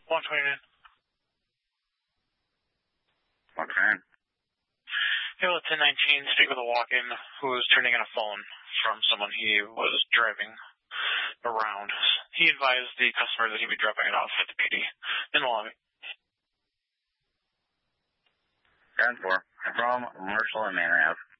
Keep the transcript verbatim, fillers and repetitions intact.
one twenty-nine. Okay. Hill at ten nineteen, speak with a walk-in who was turning in a phone from someone he was driving around. He advised the customer that he'd be dropping it off at the P D in the lobby. ten four. From Marshall and Manor Ave.